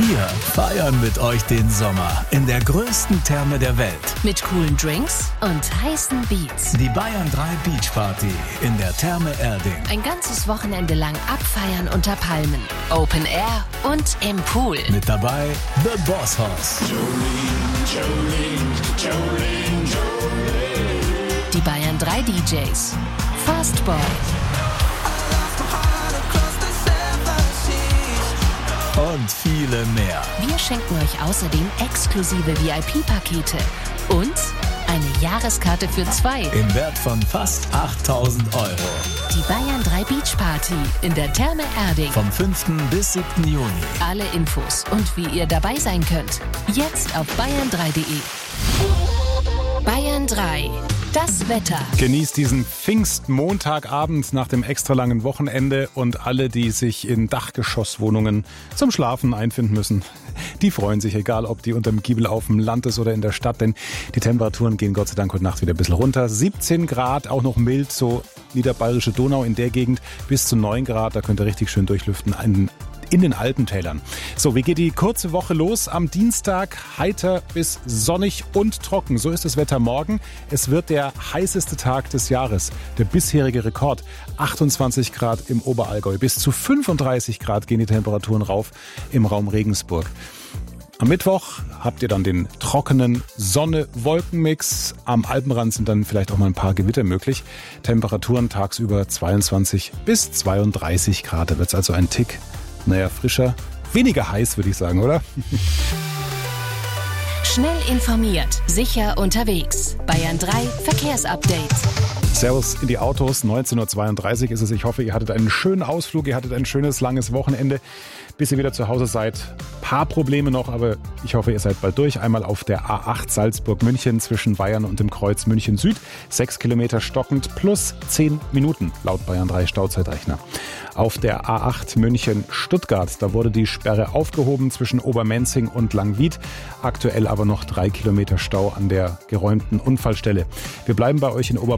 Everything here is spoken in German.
Wir feiern mit euch den Sommer in der größten Therme der Welt. Mit coolen Drinks und heißen Beats. Die Bayern 3 Beach Party in der Therme Erding. Ein ganzes Wochenende lang abfeiern unter Palmen, Open Air und im Pool. Mit dabei The Boss Hoss. Die Bayern 3 DJs. Fastboy. Und viele mehr. Wir schenken euch außerdem exklusive VIP-Pakete und eine Jahreskarte für 2. Im Wert von fast 8.000 €. Die Bayern 3 Beach Party in der Therme Erding. Vom 5. bis 7. Juni. Alle Infos und wie ihr dabei sein könnt, jetzt auf bayern3.de. Bayern 3. Das Wetter. Genießt diesen Pfingstmontagabend nach dem extra langen Wochenende und alle, die sich in Dachgeschosswohnungen zum Schlafen einfinden müssen, die freuen sich, egal ob die unterm Giebel auf dem Land ist oder in der Stadt, denn die Temperaturen gehen Gott sei Dank heute Nacht wieder ein bisschen runter. 17 Grad, auch noch mild, so niederbayerische Donau in der Gegend, bis zu 9 Grad, da könnt ihr richtig schön durchlüften in den Alpentälern. So, wie geht die kurze Woche los? Am Dienstag heiter bis sonnig und trocken. So ist das Wetter morgen. Es wird der heißeste Tag des Jahres. Der bisherige Rekord. 28 Grad im Oberallgäu. Bis zu 35 Grad gehen die Temperaturen rauf im Raum Regensburg. Am Mittwoch habt ihr dann den trockenen Sonne-Wolken-Mix. Am Alpenrand sind dann vielleicht auch mal ein paar Gewitter möglich. Temperaturen tagsüber 22 bis 32 Grad. Da wird es also ein Tick frischer, weniger heiß, würde ich sagen, oder? Schnell informiert, sicher unterwegs. Bayern 3 Verkehrsupdate. Servus in die Autos, 19.32 Uhr ist es. Ich hoffe, ihr hattet einen schönen Ausflug, ihr hattet ein schönes, langes Wochenende, bis ihr wieder zu Hause seid. Paar Probleme noch, aber ich hoffe, ihr seid bald durch. Einmal auf der A8 Salzburg-München zwischen Bayern und dem Kreuz München Süd. 6 Kilometer stockend plus 10 Minuten laut Bayern 3 Stauzeitrechner. Auf der A8 München-Stuttgart, da wurde die Sperre aufgehoben zwischen Obermenzing und Langwied. Aktuell aber noch 3 Kilometer Stau an der geräumten Unfallstelle. Wir bleiben bei euch in